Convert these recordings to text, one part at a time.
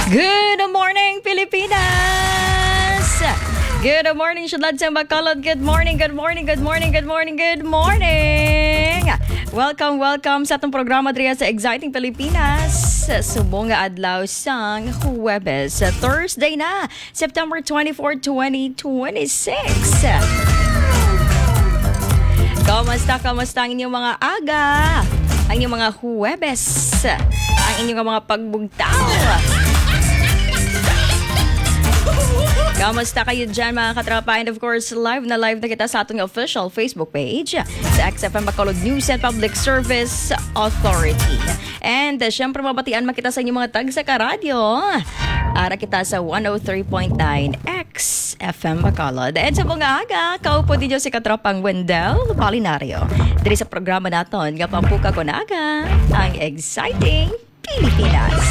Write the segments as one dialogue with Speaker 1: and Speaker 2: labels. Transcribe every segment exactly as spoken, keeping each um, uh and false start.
Speaker 1: Good morning, Pilipinas! Good morning, Syudlad sa Bacolod. Good morning, good morning, good morning, good morning, good morning! Welcome, welcome sa atong programa diriya sa Exciting Pilipinas. Subong nga adlaw sang Huwebes, Thursday na, September twenty-fourth, twenty twenty-six. Kamusta, kamusta ang inyong mga aga? Ang inyong mga Huwebes? Ang inyong mga pagbugtaw? Kamusta kayo dyan mga katrapa? And of course, live na live na kita sa ating official Facebook page sa X F M Bacolod News and Public Service Authority. And uh, syempre mabatian makita sa inyong mga tag sa karadyo. Ara kita sa one oh three point nine X F M Bacolod. And sa mga aga, kaupo din si katropang Wendell Palinario. Diri sa programa naton, nga pampuka ko na aga, ang Exciting Pilipinas.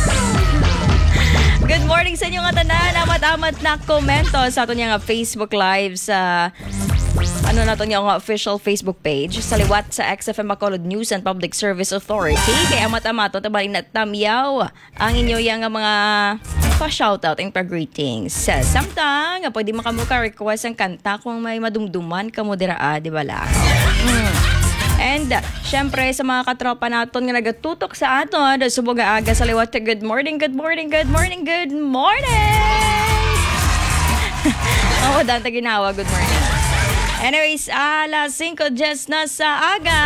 Speaker 1: Good morning sa inyo nga tanan. Amat-amat na komento sa ato nga Facebook Live sa ano na to nga official Facebook page sa liwat sa X F M Bacolod News and Public Service Authority. Kaya amat-amat to tabalin na tamyaw ang inyo yang mga pa-shoutout and pa-greetings. Samtang, pwede makamuka request ang kanta kung may madumduman ka mo dira, di ba lang? Hmm. And, uh, syempre, sa mga katropa natin nga nagatutok sa aton, subog aga sa liwat. Good morning, good morning, good morning, good morning! Oo, oh, dante ginawa, good morning. Anyways, alas singko just na sa aga.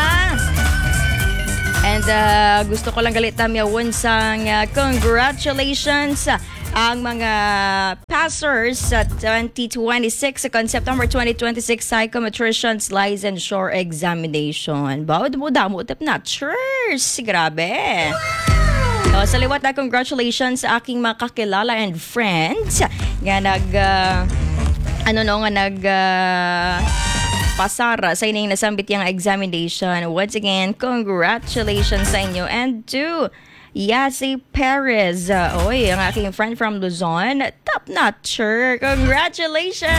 Speaker 1: And uh, gusto ko lang galit namiyawon sang uh, congratulations uh, ang mga passers sa twenty twenty-six sa September twenty twenty-six Psychometrician's Licensure Examination. Bawad mo damo tip na cheers. Grabe. So, sa liwat na congratulations sa aking mga kakilala and friends nga nag uh, ano no nga nag uh, pasara sa inyong nasambit yung examination. Once again, congratulations sa inyo. And to Yasi Perez, uh, oy, ang aking friend from Luzon, top-notcher. Congratulations!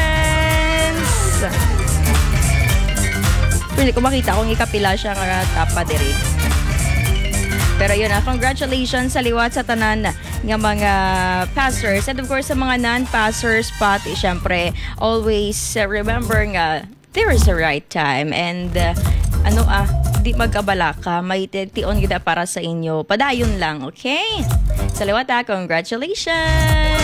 Speaker 1: Pwede ko makita kung ikapila siya nga tapa diri. Pero yun na, congratulations sa liwat sa tanan ng mga passers. And of course, sa mga non-passers, pati syempre, always uh, remember nga, there is a right time. And uh, ano ah, di magkabala ka, may tion gida para sa inyo. Padayon lang, okay? Sa liwat ah, congratulations!